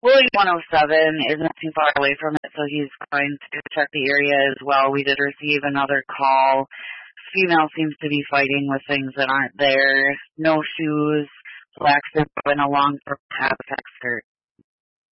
Willie 107 isn't too far away from it, so he's going to check the area as well. We did receive another call. Female seems to be fighting with things that aren't there. No shoes, black slip, and a long purple half skirt.